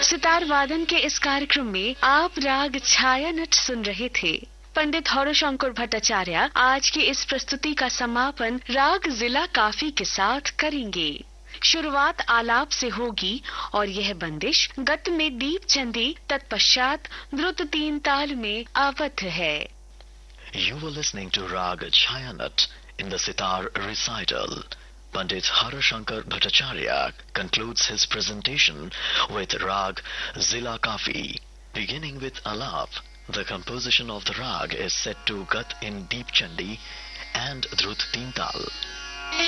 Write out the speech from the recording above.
सितार वादन के इस कार्यक्रम में आप राग छाया नट सुन रहे थे। पंडित हरशंकर भट्टाचार्य आज की इस प्रस्तुति का समापन राग जिला काफी के साथ करेंगे। शुरुआत आलाप से होगी और यह बंदिश गत में दीप चंदी तत्पश्चात द्रुत तीन ताल में आबद्ध है। You were listening to Rag Chayanat in the sitar recital. Pandit Harashankar Bhattacharya concludes his presentation with Rag Zila Kafi. Beginning with Alap, the composition of the rag is set to Gat in Deep Chandi and Drut Teen Tal.